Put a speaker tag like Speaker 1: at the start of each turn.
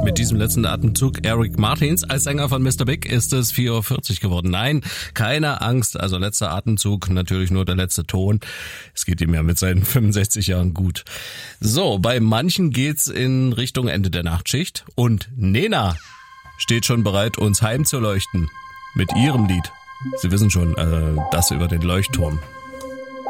Speaker 1: Mit diesem letzten Atemzug Eric Martins als Sänger von Mr. Big ist es 4:40 Uhr geworden. Nein, keine Angst, also letzter Atemzug, natürlich nur der letzte Ton. Es geht ihm ja mit seinen 65 Jahren gut. So, bei manchen geht's in Richtung Ende der Nachtschicht und Nena steht schon bereit, uns heimzuleuchten mit ihrem Lied. Sie wissen schon, das über den Leuchtturm.